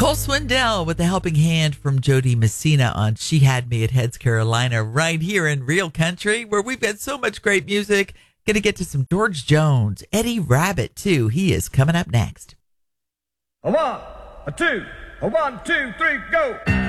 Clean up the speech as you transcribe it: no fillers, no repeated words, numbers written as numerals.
Cole Swindell with a helping hand from Jody Messina on She Had Me at Heads Carolina, right here in Real Country, where we've got so much great music. Going to get to some George Jones, Eddie Rabbitt, too. He is coming up next. A 1, a 2, a 1, 2, 3, go!